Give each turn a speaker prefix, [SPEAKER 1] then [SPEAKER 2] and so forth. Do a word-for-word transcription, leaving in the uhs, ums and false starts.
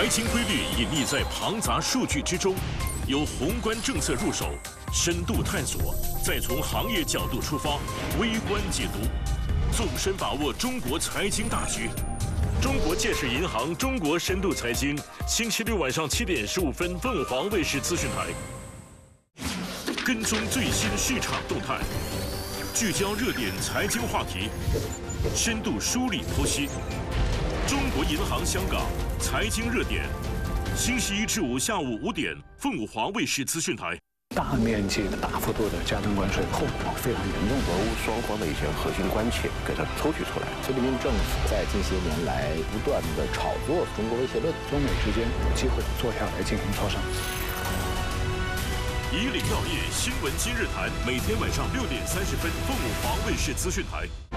[SPEAKER 1] 财经规律隐匿在庞杂数据之中，由宏观政策入手，深度探索，再从行业角度出发，微观解读，纵深把握中国财经大局。中国建设银行中国深度财经，星期六晚上七点十五分，凤凰卫视资讯台。跟踪最新市场动态，聚焦热点财经话题，深度梳理剖析。中国银行香港财经热点，星期一至五下午五点，凤凰卫视资讯台。
[SPEAKER 2] 大面积的、大幅度的加征关税，后果非常严重。
[SPEAKER 3] 俄乌双方的一些核心关切给它抽取出来。
[SPEAKER 4] 习近平政府在近些年来不断的炒作中国威胁论，
[SPEAKER 2] 中美之间有机会坐下来进行磋商。
[SPEAKER 1] 以岭药业新闻今日谈，每天晚上六点三十分，凤凰卫视资讯台。